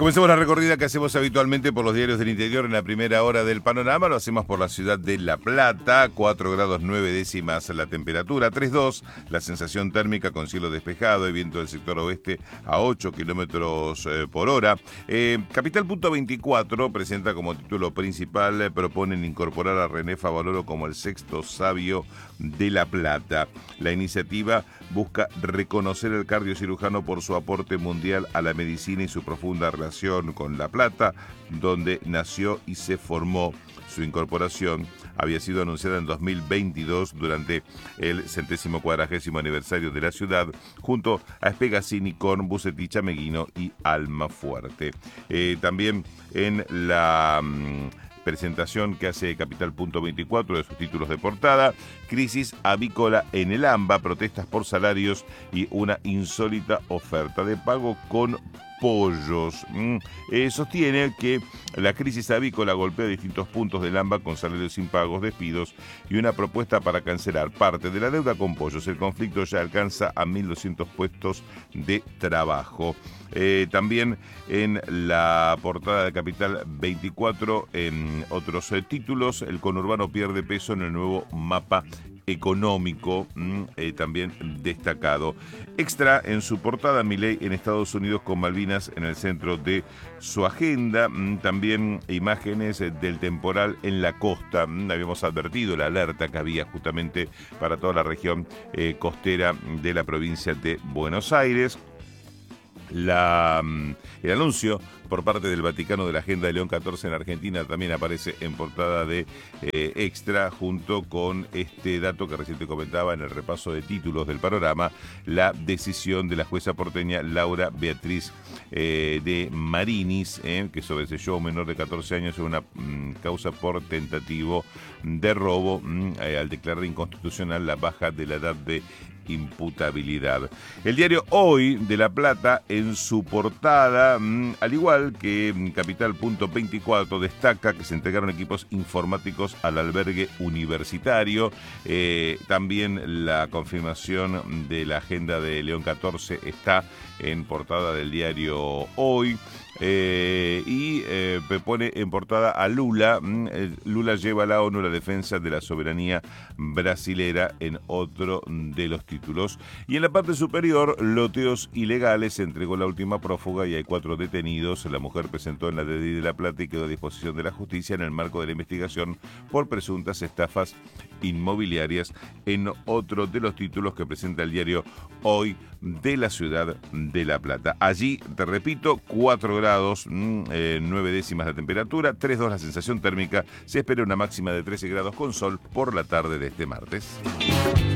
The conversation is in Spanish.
Comenzamos la recorrida que hacemos habitualmente por los diarios del interior en la primera hora del panorama. Lo hacemos por la ciudad de La Plata, 4 grados 9 décimas la temperatura, 3,2 la sensación térmica con cielo despejado y viento del sector oeste a 8 kilómetros por hora. Capital Punto 24 presenta como título principal, proponen incorporar a René Favaloro como el sexto sabio de La Plata. La iniciativa busca reconocer al cardiocirujano por su aporte mundial a la medicina y su profunda relación con La Plata, donde nació y se formó. Su incorporación había sido anunciada en 2022 durante el 140º aniversario de la ciudad, junto a Spegazzini con Bucetich, Ameghino y Almafuerte. También en la presentación que hace Capital Punto 24 de sus títulos de portada: crisis avícola en el AMBA, protestas por salarios y una insólita oferta de pago con pollos. Sostiene que la crisis avícola golpea distintos puntos del AMBA con salarios impagos, despidos y una propuesta para cancelar parte de la deuda con pollos. El conflicto ya alcanza a 1.200 puestos de trabajo. También en la portada de Capital 24, en otros títulos, el conurbano pierde peso en el nuevo mapa económico, también destacado. Extra en su portada, Milei en Estados Unidos con Malvinas en el centro de su agenda. También imágenes del temporal en la costa. Habíamos advertido la alerta que había justamente para toda la región costera de la provincia de Buenos Aires. El anuncio por parte del Vaticano de la Agenda de León XIV en Argentina también aparece en portada de Extra, junto con este dato que recién te comentaba en el repaso de títulos del panorama: la decisión de la jueza porteña Laura Beatriz de Marinis, que sobreseyó a un menor de 14 años en una causa por tentativo de robo, al declarar inconstitucional la baja de la edad de imputabilidad. El diario Hoy de La Plata, en su portada, al igual que Capital Punto 24, destaca que se entregaron equipos informáticos al albergue universitario. También la confirmación de la agenda de León XIV está en portada del diario Hoy. Pone en portada a Lula. Lula lleva a la ONU la defensa de la soberanía brasilera en otro de los títulos. Y en la parte superior, loteos ilegales, se entregó la última prófuga y hay 4 detenidos. La mujer presentó en la DDI de La Plata y quedó a disposición de la justicia en el marco de la investigación por presuntas estafas inmobiliarias, en otro de los títulos que presenta el diario Hoy de la ciudad de La Plata. Allí, te repito, 4 grados 9 décimas la temperatura, 3,2 la sensación térmica. Se espera una máxima de 13 grados con sol por la tarde de este martes.